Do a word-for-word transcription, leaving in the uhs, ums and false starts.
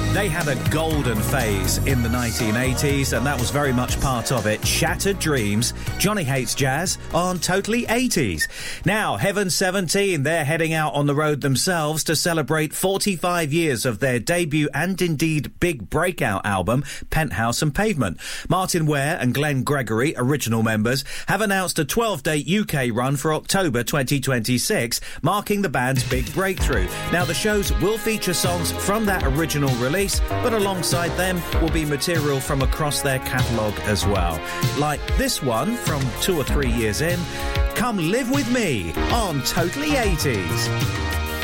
They had a golden phase in the nineteen eighties, and that was very much part of it. Shattered Dreams, Johnny Hates Jazz on Totally eighties. Now, Heaven seventeen, they're heading out on the road themselves to celebrate forty-five years of their debut and indeed big breakout album, Penthouse and Pavement. Martin Ware and Glenn Gregory, original members, have announced a twelve-day U K run for October twenty twenty-six, marking the band's big breakthrough. Now, the shows will feature songs from that original release, but alongside them will be material from across their catalogue as well. Like this one from two or three years in, Come Live With Me on Totally eighties.